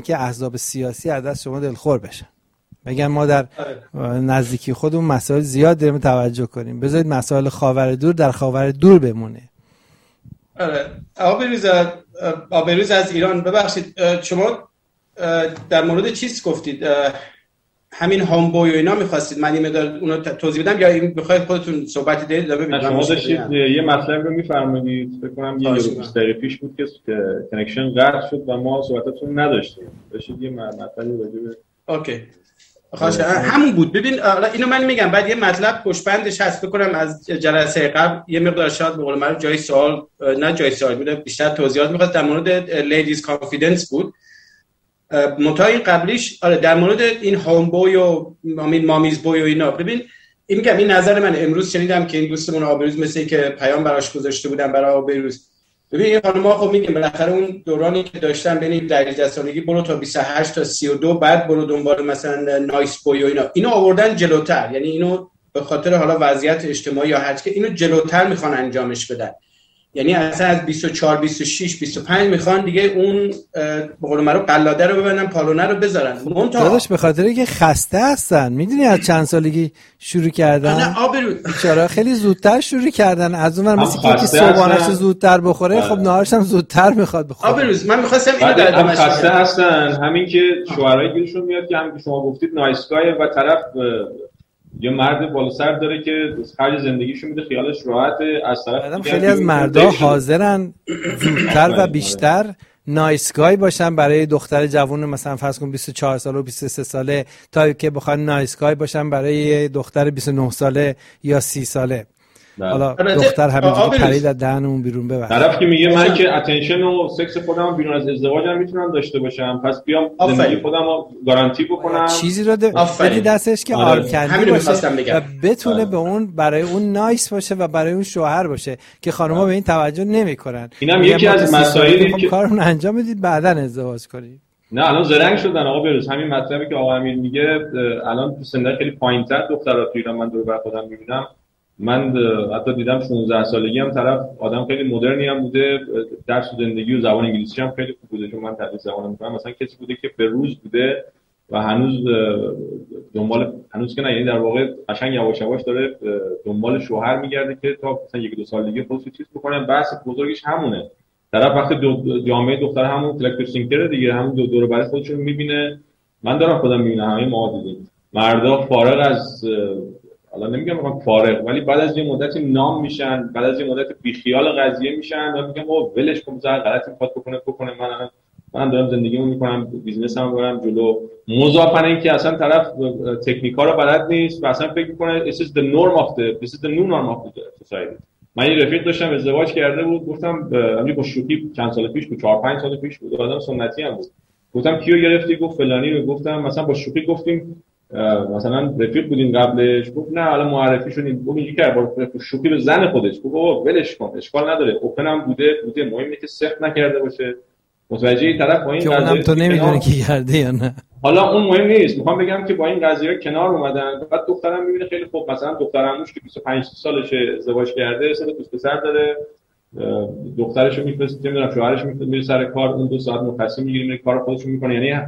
که احزاب سیاسی از دست شما دلخور بشن، بگن ما در نزدیکی خودمون مسائل زیاد داریم توجه کنیم، بذارید مسائل خاور دور در خاور دور بمونه. آره آبروز از ایران. ببخشید شما در مورد چیز گفتید، همین هامبوی و اینا می‌خواستید من این مقدار اونو توضیح بدم یا این بخواید خودتون صحبتی دارید؟ ببینید شما داشتید یه مطلب رو می‌فرمایید، فکر کنم یه 20 دقیقه پیش بود که کانکشن قطع شد و ما صحبتاتون نداشتیم. داشتید یه مطلبی راجع به اوکی خواهش همون بود. ببین اینو من میگم، بعد یه مطلب پشتبندش هست، فکر کنم از جلسه قبل یه مقدار شاید به قول معروف جای سوال نه جای سوال بود، بیشتر توضیحات می‌خواست در مورد لیدیز کانفیدنس بود. منتهای قبلیش در مورد این هوم بوی و مامیز بوی و اینا. ببین این میگم این نظر من امروز شنیدم که این دوستمون آبروز مثل که پیام براش گذاشته بودن برای آبروز. ببین این خانم‌ها خب میگم بالاخره اون دورانی که داشتن بین 18 سالگی برو تا 28 تا 32 بعد برو دنبال مثلا نایس بوی و اینو آوردن جلوتر، یعنی اینو به خاطر حالا وضعیت اجتماعی یا هر چی اینو جلوتر میخوان انجامش بدن، یعنی اصلا از 24 26 25 میخوان دیگه اون به قول معروف قلاده رو ببندن، پالونه رو بذارن. داداش به خاطر اینکه خسته هستن، میدونی از چند سالگی شروع کردن بیچاره، خیلی زودتر شروع کردن، از اونور مثل که صبحانه‌اش زودتر بخوره خب نهارش هم زودتر میخواد بخوره. آبروز من می‌خواستم اینو در ادامه خسته هستن، همین که شوهرای گیرشون میاد که هم شما گفتید نایسگای و طرف یه مرد بالا سر داره که خرج زندگیشو میده، خیالش راحته، از طرف خیلی از مردا حاضرن زودتر و بیشتر نایسگای باشن برای دختر جوون مثلا فرض کن 24 ساله و 23 ساله تا که بخوان نایسگای باشن برای دختر 29 ساله یا 30 ساله. حالا دختر همینجوری پرید از دهنمون بیرون ببره. طرف که میگه من که اتنشن و سکس خودم بیرون از ازدواجم میتونم داشته باشم، پس بیام زندگی خودم رو گارانتی بکنم، چیزی رو بدی دستش که آرکندی باشه و بتونه به اون برای اون نایس باشه و برای اون شوهر باشه که خانم‌ها به این توجه نمیکنن. اینم یکی از مسائلی که کارون انجام بدید بعداً ازدواج کنید. نه الان زرنگ شدن آقا بروز، همین مطلبی که آقا امیر میگه الان تو سن خیلی پایین‌تر دخترا تو ایران من دور بر خودم میبینم، من حتی دیدم 16 سالگی هم طرف آدم خیلی مدرنی هم بوده، درس زندگی و زبان انگلیسی هم خیلی خوب بوده، چون من تدریس زبان می‌کنم، مثلا کسی بوده که به روز بوده و هنوز که نه، یعنی در واقع قشنگ یواش یواش داره دنبال شوهر میگرده که تا مثلا 1-2 سالگی خودش چیز بکنه. بحث بزرگش همونه، طرف وقتی جامعه دختر همون کلکتیو سینکر دیگه، همون دور برای خودشون میبینه. من دارم خودم میبینم، همه ما دیدیم مردا فارغ از حالا نمیگم میخوام فارغ، ولی بعد از یه مدتی نام میشن، بعد از یه مدت بیخیال قضیه میشن و میگم او ولش کن، بذار غلطی میخواد بکنه، من دارم زندگیمو میکنم، بیزنسمو برم جلو. مضافاً اینکه اصلا طرف تکنیکا رو بلد نیست و اصلا فکر میکنه this is the new norm of the society. من یه رفیق داشتم ازدواج کرده بود، گفتم همین با شوخی چند سال پیش بود، 4-5 سال پیش بود، آدم سنتی هم بود، گفتم کیو گرفتی؟ گفت فلانی رو. گفتم مثلا با شوخی گفتیم مثلا رفیق بودین قبلش؟ گفت نه حالا معرفی شدیم. گفت اینجوری کرد با شوخی به زن خودش، گفت بابا ولش کن اشکال نداره، اوپن هم بوده، مهم اینه که سخت نکرده باشه. متوجه این طرف با این قضیه اونم تو نمیدونی که کرده یا نه، حالا اون مهم نیست، میخوام بگم که با این قضیه کنار اومدن. بعد دخترم میبینه خیلی خوب، مثلا دخترموش که 25 سالشه ازدواج کرده، سه تا دوست پسر داره، دخترشو میفرسته، نمیدونم شوهرش میره سر کار، اون 2 ساعت مرخصی میگیره میره کار خودشو میکنه، یعنی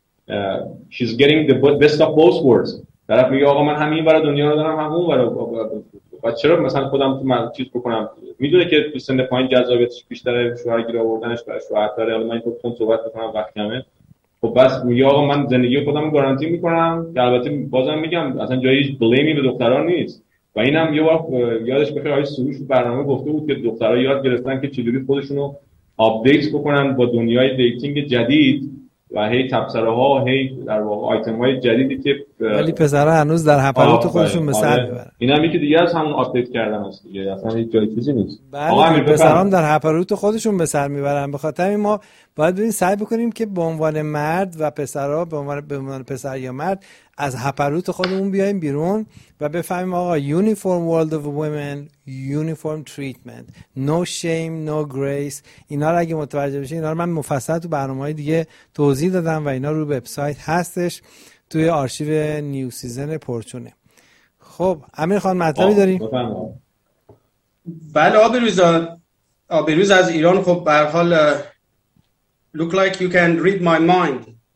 she's getting the best of both worlds. طرف میگه آقا من همین برای دنیا رو دارم، هم اون برای چرا مثلا خودم تو چیز بکنم؟ میدونه که تو سن پایین جذابیتش بیشتره، شوهر گیر آوردنش برای شوهر داره. حالا من خودم صحبت میکنم وقت کمه، خب بس میگه آقا من زندگی خودم رو گارانتی میکنم، که البته بازم میگم اصلا جایی بلیمی به دختران نیست. و اینم یه وقت یادش بخیر آقای سروش برنامه گفته بود که دخترها یاد گرفتن که چجوری خودشونو آپدیت بکنن با دنیای دیتینگ جدید و هی تبصره‌ها، هی در واقع آیتم‌های جدیدی که ولی پسرها هنوز در هپروت خودشون به سر میبرن. اینم یکی دیگه از همون آپدیت کردن است دیگه، اصلا هیچ جای چیزی نیست. بله پسرام در هپروت خودشون به سر میبرن. به خاطر این ما باید بریم سعی بکنیم که به عنوان مرد و پسرها به عنوان پسر یا مرد از هپروت خودمون بیایم بیرون و بفهمیم آقا uniform world of women, uniform treatment, no shame, no grace. اینا رو اگه متوجه بشین، اینا رو من مفصل تو برنامه‌های دیگه توضیح دادم و اینا رو وبسایت هستش توی آرشیو نیو سیزن پرچونه. خب امیر خان مطلبی داری؟ بله آبروز از ایران. خب به هر حال look like you can read my mind.